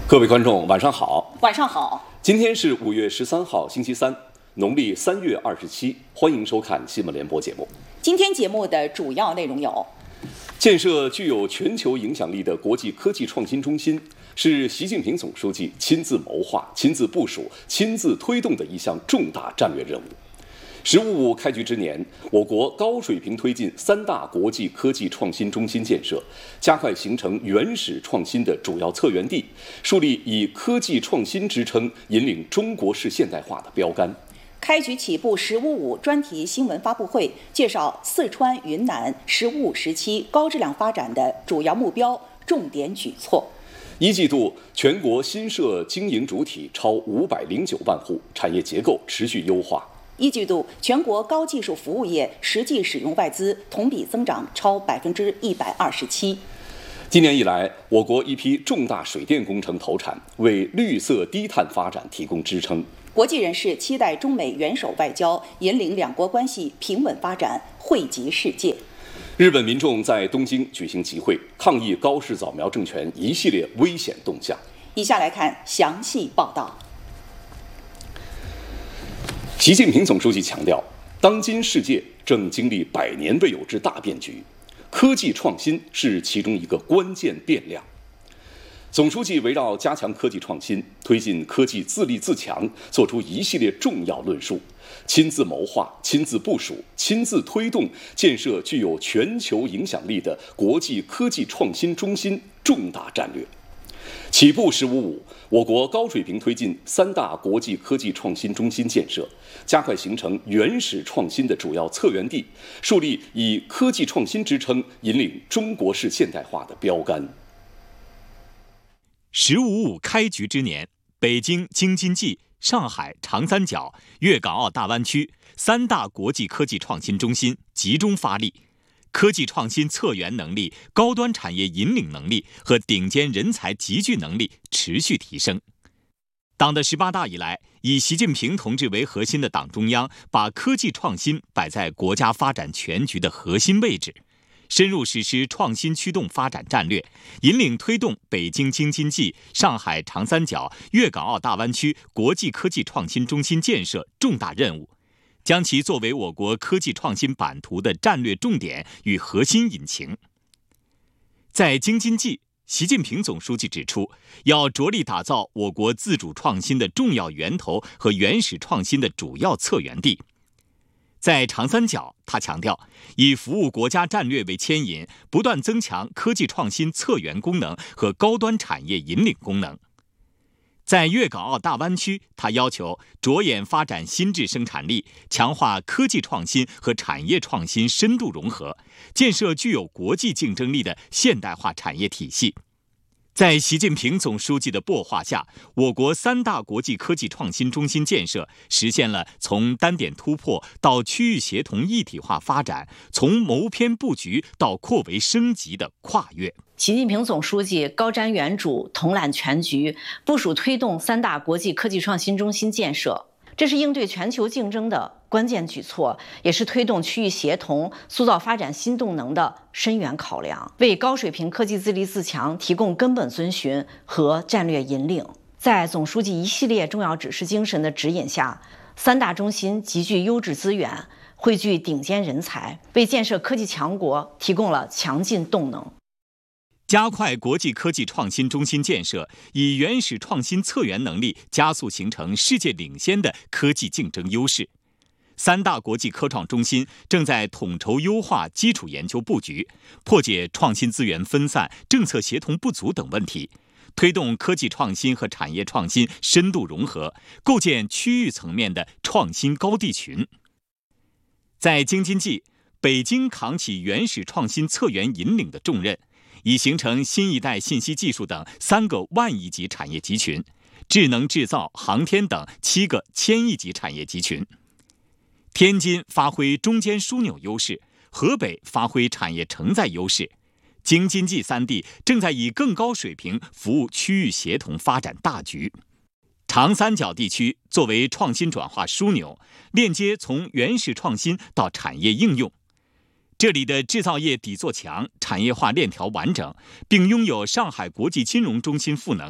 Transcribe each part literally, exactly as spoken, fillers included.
各位观众，晚上好。 晚上好。 今天是五月十三号，星期三，农历三月二十七。欢迎收看新闻联播节目。 今天节目的主要内容有： 建设具有全球影响力的国际科技创新中心，是习近平总书记亲自谋划、亲自部署、亲自推动的一项重大战略任务。“十五五”开局之年，我国高水平推进三大国际科技创新中心建设，加快形成原始创新的主要策源地，树立以科技创新支撑引领中国式现代化的标杆。 开局起步“十五五”专题新闻发布会，介绍四川、云南“十五五”时期高质量发展的主要目标、重点举措。 一季度，全国新设经营主体超五百零九万户，产业结构持续优化。 一季度，全国高技术服务业实际使用外资同比增长超百分之一百二十七。 今年以来，我国一批重大水电工程投产，为绿色低碳发展提供支撑。 国际人士期待中美元首外交引领两国关系平稳发展，惠及世界。 日本民众在东京举行集会，抗议高市早苗政权一系列危险动向。 以下来看详细报道。 习近平总书记强调，当今世界正经历百年未有之大变局，科技创新是其中一个关键变量。总书记围绕加强科技创新、推进科技自立自强，作出一系列重要论述，亲自谋划、亲自部署、亲自推动建设具有全球影响力的国际科技创新中心重大战略。起步“十五五”，我国高水平推进三大国际科技创新中心建设，加快形成原始创新的主要策源地，树立以科技创新支撑引领中国式现代化的标杆。 “十五五”开局之年，北京、京津冀、上海、长三角、粤港澳大湾区三大国际科技创新中心集中发力，科技创新策源能力、高端产业引领能力和顶尖人才集聚能力持续提升。党的十八大以来，以习近平同志为核心的党中央把科技创新摆在国家发展全局的核心位置，深入实施创新驱动发展战略，引领推动北京、京津冀、上海、长三角、粤港澳大湾区国际科技创新中心建设重大任务，将其作为我国科技创新版图的战略重点与核心引擎。在京津冀，习近平总书记指出，要着力打造我国自主创新的重要源头和原始创新的主要策源地。在长三角，他强调，以服务国家战略为牵引，不断增强科技创新策源功能和高端产业引领功能。在粤港澳大湾区，他要求着眼发展新质生产力，强化科技创新和产业创新深度融合，建设具有国际竞争力的现代化产业体系。在习近平总书记的擘画下，我国三大国际科技创新中心建设实现了从单点突破到区域协同一体化发展，从谋篇布局到扩围升级的跨越。 习近平总书记高瞻远瞩，统揽全局，部署推动三大国际科技创新中心建设，这是应对全球竞争的关键举措，也是推动区域协同、塑造发展新动能的深远考量，为高水平科技自立自强提供根本遵循和战略引领。在总书记一系列重要指示精神的指引下，三大中心集聚优质资源，汇聚顶尖人才，为建设科技强国提供了强劲动能。 加快国际科技创新中心建设，以原始创新策源能力加速形成世界领先的科技竞争优势。三大国际科创中心正在统筹优化基础研究布局，破解创新资源分散、政策协同不足等问题，推动科技创新和产业创新深度融合，构建区域层面的创新高地群。在京津冀，北京扛起原始创新策源引领的重任，已形成新一代信息技术等三个万亿级产业集群，智能制造、航天等七个千亿级产业集群。天津发挥中间枢纽优势，河北发挥产业承载优势，京津冀三地正在以更高水平服务区域协同发展大局。长三角地区作为创新转化枢纽，链接从原始创新到产业应用。这里的制造业底座强，产业化链条完整，并拥有上海国际金融中心赋能，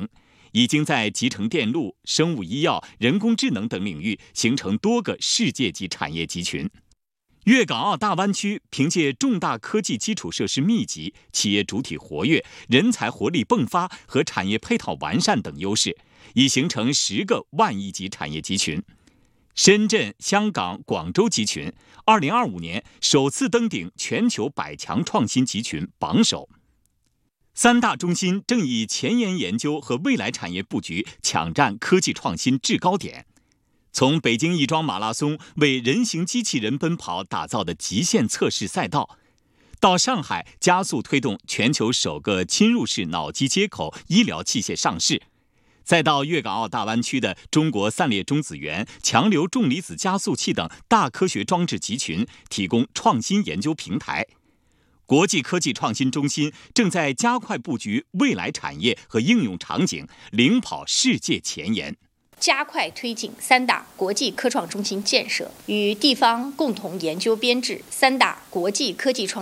已经在集成电路、生物医药、人工智能等领域形成多个世界级产业集群。粤港澳大湾区凭借重大科技基础设施密集、企业主体活跃、人才活力迸发和产业配套完善等优势，已形成十个万亿级产业集群。深圳、香港、广州集群，二零二五年首次登顶全球百强创新集群榜首。三大中心正以前沿研究和未来产业布局抢占科技创新制高点。从北京亦庄马拉松为人形机器人奔跑打造的极限测试赛道，到上海加速推动全球首个侵入式脑机接口医疗器械上市，再到粤港澳大湾区的中国散裂中子源、强流重离子加速器等大科学装置集群，提供创新研究平台。国际科技创新中心正在加快布局未来产业和应用场景，领跑世界前沿。 加快推进三大国际科创中心建设，与地方共同研究编制三大国际科技创